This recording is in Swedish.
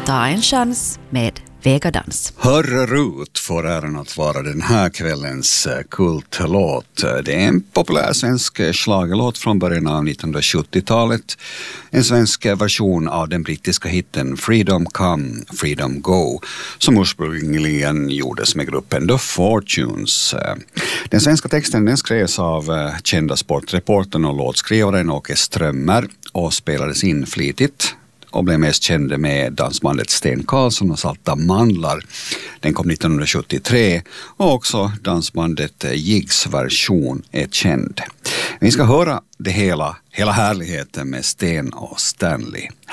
Ta en chans med Vegadans. Hörre Rut får äran att vara den här kvällens kultlåt. Det är en populär svensk schlagerlåt från början av 1970-talet. En svensk version av den brittiska hitten Freedom Come, Freedom Go, som ursprungligen gjordes med gruppen The Fortunes. Den svenska texten den skrevs av kända sportreportern och låtskrivaren Åke Strömmer och spelades in flitigt och blev mest känd med dansbandet Sten Karlsson och Salta Mandlar. Den kom 1973 och också dansbandet Jigs version är känd. Vi ska höra det hela härligheten med Sten och Stanley.